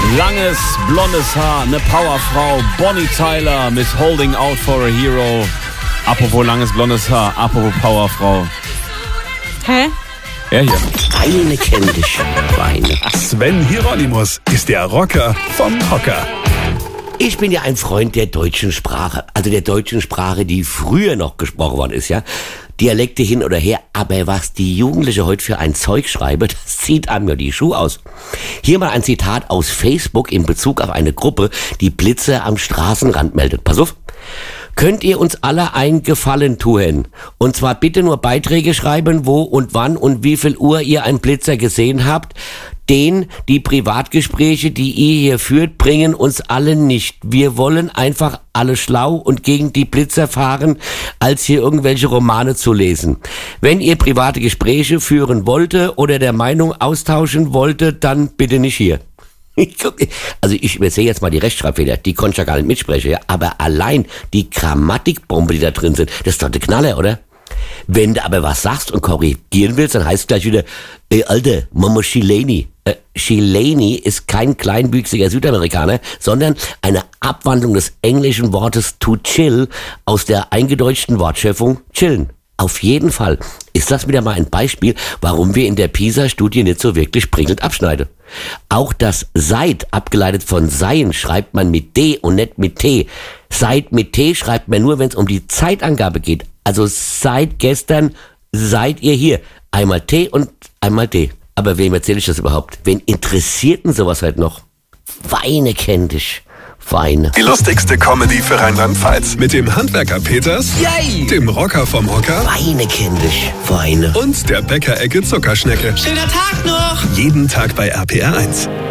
Langes, blondes Haar, eine Powerfrau, Bonnie Tyler mit Holding Out for a Hero. Apropos langes, blondes Haar, apropos Powerfrau. Hä? Er hier. Weine kenn dich, Weine. Sven Hieronymus ist der Rocker vom Hocker. Ich bin ja ein Freund der deutschen Sprache. Also der deutschen Sprache, die früher noch gesprochen worden ist, ja. Dialekte hin oder her. Aber was die Jugendliche heute für ein Zeug schreiben, das zieht einem ja die Schuhe aus. Hier mal ein Zitat aus Facebook in Bezug auf eine Gruppe, die Blitze am Straßenrand meldet. Pass auf. Könnt ihr uns alle einen Gefallen tun? Und zwar bitte nur Beiträge schreiben, wo und wann und wie viel Uhr ihr einen Blitzer gesehen habt. Die Privatgespräche, die ihr hier führt, bringen uns alle nicht. Wir wollen einfach alle schlau und gegen die Blitzer fahren, als hier irgendwelche Romane zu lesen. Wenn ihr private Gespräche führen wollte oder der Meinung austauschen wollte, dann bitte nicht hier. Also ich übersehe jetzt mal die Rechtschreibfehler, die konnte ich ja gar nicht mitsprechen, ja? Aber allein die Grammatikbombe, die da drin sind, das ist doch der Knaller, oder? Wenn du aber was sagst und korrigieren willst, dann heißt es gleich wieder, Alter, Mama Chileni. Chileni ist kein kleinwüchsiger Südamerikaner, sondern eine Abwandlung des englischen Wortes to chill aus der eingedeutschten Wortschöpfung chillen. Auf jeden Fall ist das wieder mal ein Beispiel, warum wir in der PISA-Studie nicht so wirklich prickelnd abschneiden. Auch das Seit, abgeleitet von Seien, schreibt man mit D und nicht mit T. Seit mit T schreibt man nur, wenn es um die Zeitangabe geht. Also seit gestern seid ihr hier. Einmal T und einmal D. Aber wem erzähle ich das überhaupt? Wen interessiert denn sowas halt noch? Weine kenn dich. Weine. Die lustigste Comedy für Rheinland-Pfalz. Mit dem Handwerker Peters, Yay! dem Rocker vom Hocker Weine kenn dich. Weine. und der Bäckerecke Zuckerschnecke. Schöner Tag noch! Jeden Tag bei RPR 1.